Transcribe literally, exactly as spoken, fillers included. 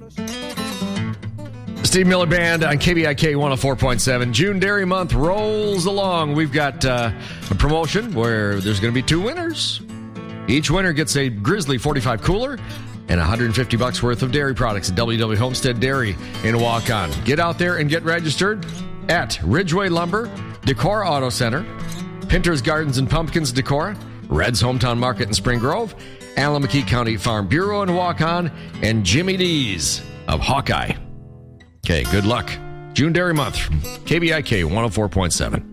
Steve Miller Band on K B I K one oh four point seven. June Dairy Month rolls along. We've got uh, a promotion where there's going to be two winners. Each winner gets a Grizzly forty-five cooler and one hundred fifty bucks worth of dairy products at W W Homestead Dairy in Waukon. Get out there and get registered at Ridgeway Lumber, Decor Auto Center, Pinter's Gardens and Pumpkins Decor, Red's Hometown Market in Spring Grove, Allamakee County Farm Bureau in Waukon, and Jimmy D's of Hawkeye. Okay, good luck. June Dairy Month from K B I K one oh four point seven.